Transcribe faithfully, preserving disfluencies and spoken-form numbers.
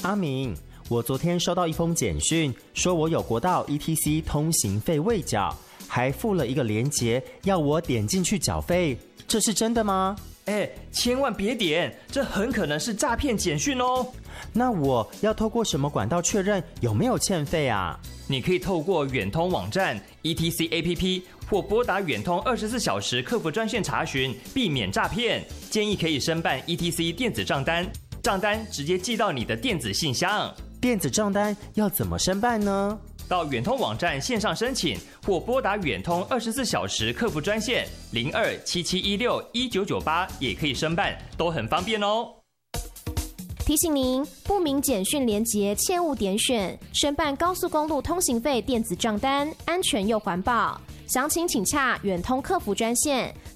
阿明，我昨天收到一封简讯，说我有国道 E T C 通行费未缴，还附了一个连结，要我点进去缴费，这是真的吗？ 哎，千万别点，这很可能是诈骗简讯哦。 那我要透过什么管道确认有没有欠费啊？ 你可以透过远通网站 E T C A P P 或拨打远通二十四小时客服专线查询，避免诈骗。建议可以申办 E T C 电子账单，账单直接寄到你的电子信箱。 电子账单要怎么申办呢？ 到远通网站线上申请，或拨打远通二十四小时客服专线零二七七一六一九九八也可以申办，都很方便哦。 提醒您，不明简讯连结切勿点选。申办高速公路通行费电子账单，安全又环保。详情请洽远通客服专线